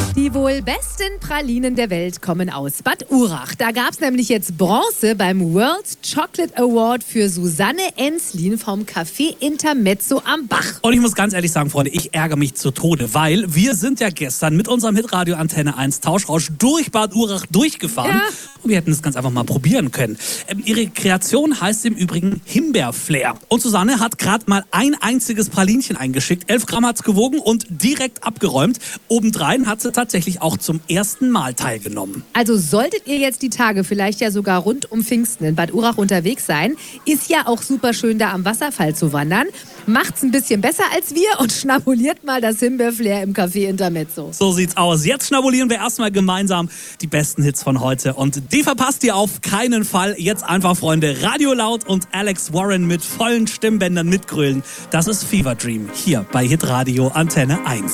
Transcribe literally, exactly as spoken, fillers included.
Die wohl besten Pralinen der Welt kommen aus Bad Urach. Da gab es nämlich jetzt Bronze beim World Chocolate Award für Susanne Enslin vom Café Intermezzo am Bach. Und ich muss ganz ehrlich sagen, Freunde, ich ärgere mich zu Tode, weil wir sind ja gestern mit unserem Hitradio Antenne eins Tauschrausch durch Bad Urach durchgefahren. Ja. Und wir hätten es ganz einfach mal probieren können. Ähm, ihre Kreation heißt im Übrigen Himbeerflair. Und Susanne hat gerade mal ein einziges Pralinchen eingeschickt. Elf Gramm hat es gewogen und direkt abgeräumt. Obendrein hat sie tatsächlich auch zum ersten Mal teilgenommen. Also solltet ihr jetzt die Tage vielleicht ja sogar rund um Pfingsten in Bad Urach unterwegs sein, ist ja auch super schön, da am Wasserfall zu wandern. Macht's ein bisschen besser als wir und schnabuliert mal das Himbeerflair im Café Intermezzo. So sieht's aus. Jetzt schnabulieren wir erstmal gemeinsam die besten Hits von heute. Und die verpasst ihr auf keinen Fall. Jetzt einfach, Freunde, Radio laut und Alex Warren mit vollen Stimmbändern mitgrölen. Das ist Fever Dream hier bei Hitradio Antenne eins.